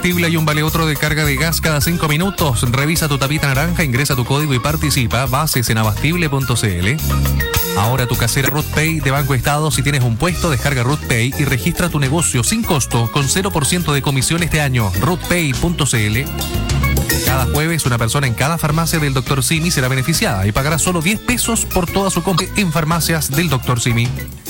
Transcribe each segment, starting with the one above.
Hay un vale otro de carga de gas cada 5 minutos. Revisa tu tapita naranja, ingresa tu código y participa. Bases en abastible.cl. Ahora tu casera RootPay de Banco Estado. Si tienes un puesto, descarga RootPay y registra tu negocio sin costo con 0% de comisión este año. RootPay.cl. Cada jueves, una persona en cada farmacia del Dr. Simi será beneficiada y pagará solo 10 pesos por toda su compra en farmacias del Dr. Simi.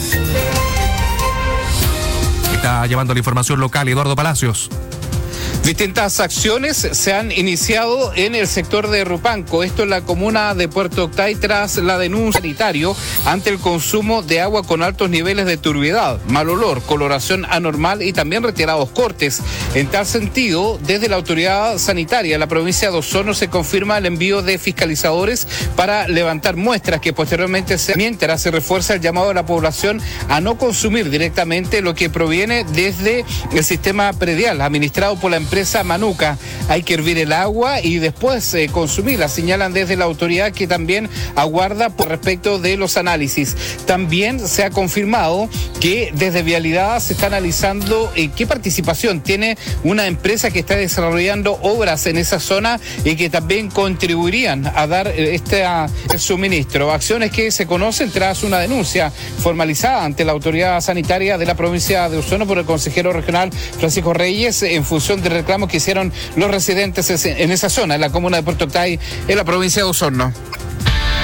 Está llevando la información local Eduardo Palacios. Distintas acciones se han iniciado en el sector de Rupanco, esto en la comuna de Puerto Octay, tras la denuncia sanitario ante el consumo de agua con altos niveles de turbiedad, mal olor, coloración anormal y también retirados cortes. En tal sentido, desde la autoridad sanitaria de la provincia de Osorno se confirma el envío de fiscalizadores para levantar muestras que posteriormente mientras se refuerza el llamado a la población a no consumir directamente lo que proviene desde el sistema predial administrado por la empresa Manuka. Hay que hervir el agua y después consumirla. Señalan desde la autoridad que también aguarda por respecto de los análisis. También se ha confirmado que desde Vialidad se está analizando qué participación tiene una empresa que está desarrollando obras en esa zona y que también contribuirían a dar este suministro. Acciones que se conocen tras una denuncia formalizada ante la autoridad sanitaria de la provincia de Osorno por el consejero regional Francisco Reyes en función de reclamos que hicieron los residentes en esa zona, en la comuna de Puerto Octay, en la provincia de Osorno.